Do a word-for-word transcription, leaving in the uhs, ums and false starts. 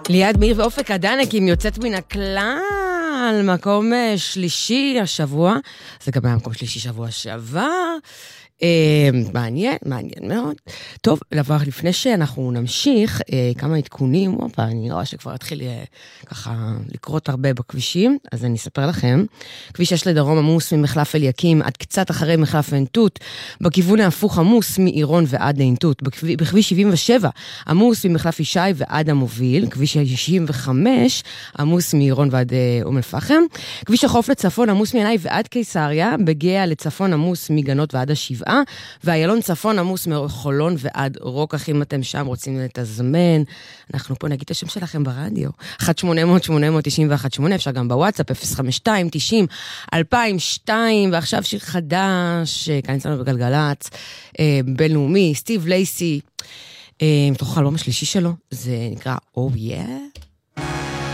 ליעד מאיר ואופק הדנקים יוצאת מן הכלל, מקום שלישי השבוע, זה גם היה מקום שלישי שבוע שעבר, מעניין, מעניין מאוד. טוב, דבר לפני שאנחנו נמשיך, כמה עדכונים, אופה, אני רואה שכבר התחיל ככה לקרות הרבה בכבישים, אז אני אספר לכם. כביש שש לדרום עמוס ממחלף אליקים עד קצת אחרי מחלף עין תות, בכיוון ההפוך עמוס מעירון ועד עין תות, בכביש שבעים ושבע עמוס ממחלף ישי ועד המוביל, כביש שישים וחמש עמוס מעירון ועד אום אל-פחם, כביש החוף לצפון עמוס מינאי ועד קיסריה, בגאה לצפון עמוס מגנות ועד השבעה, והיילון צפון עמוס מחולון ועד רוקח. אם אתם שם רוצים לתזמן, אנחנו פה נגיד את השם שלכם ברדיו, אחת שמונה אפס אפס שמונה אפס אפס תשע אחת שמונה, אפשר גם בוואטסאפ אפס חמש שתיים תשעים אלפיים ושתיים, ועכשיו שיר חדש, כאן אצלנו בגלגלץ, בינלאומי, סטיב לייסי, מתוך החלום השלישי שלו, זה נקרא Oh Yeah.